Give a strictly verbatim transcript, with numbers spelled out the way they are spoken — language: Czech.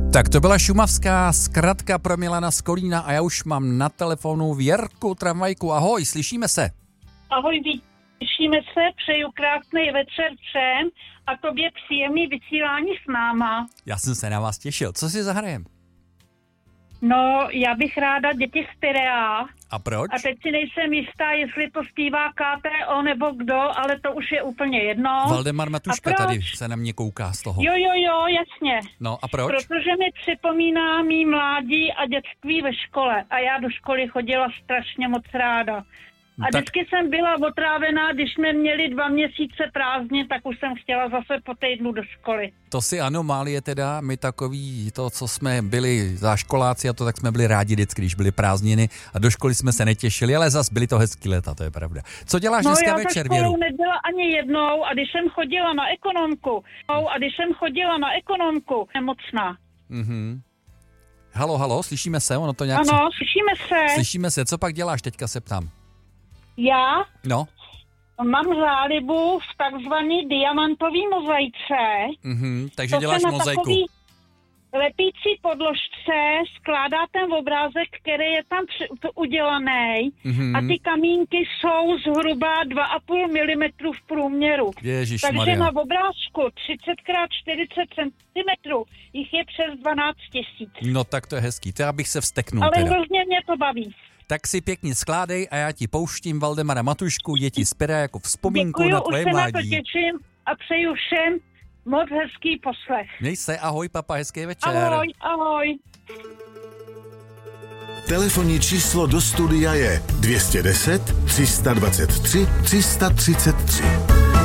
Tak to byla šumavská zkratka pro Milana z Kolína a já už mám na telefonu Věrku Tramvajku. Ahoj, slyšíme se? Ahoj, slyšíme se, přeju krásný večer všem a tobě příjemný vysílání s náma. Já jsem se na vás těšil. Co si zahrajem? No, já bych ráda Děti z Tyrea. A proč? A teď si nejsem jistá, jestli to zpívá K T O nebo kdo, ale to už je úplně jedno. Valdemar Matuška tady se na mě kouká z toho. Jo, jo, jo, jasně. No a proč? Protože mi připomíná mý mládí a dětství ve škole a já do školy chodila strašně moc ráda. A tak... vždycky jsem byla otrávená, když jsme měli dva měsíce prázdnin, tak už jsem chtěla zase po týdnu do školy. To si anomálie teda, my takový, to, co jsme byli za školáci a to, tak jsme byli rádi vždycky, když byly prázdniny a do školy jsme se netěšili, ale zas byly to hezký léta, to je pravda. Co děláš no, dneska já večer, Věru? Věru? No já nebyla ani jednou a když jsem chodila na ekonomku, no, a když jsem chodila na ekonomku, nemocná. Mhm. Halo, halo, slyšíme se? Ono to nějak... Ano, slyšíme se. Slyšíme se, co pak děláš, teďka se ptám. Já No. mám zálibu v takzvaný diamantový mozaice. Mhm, takže to děláš se na mozaiku. Takový lepící podložce skládá ten obrazek, který je tam udělaný mm-hmm. a ty kamínky jsou zhruba dva a půl milimetru v průměru. Ježišmarja. Takže na obrázku třicet krát čtyřicet centimetrů jich je přes dvanáct tisíc. No tak to je hezký, to já bych se vzteknul. Ale teda. hrozně mě to baví. Tak si pěkně skládej a já ti pouštím Valdemara Matušku, Děti z Tyrea jako vzpomínku Děkuju, na tvoje už se mládí. na to těším a přeju všem moc hezký poslech. Měj se, ahoj papa, hezký večer. Ahoj, ahoj. Telefonní číslo do studia je dvě stě deset, tři sta dvacet tři, tři sta třicet tři.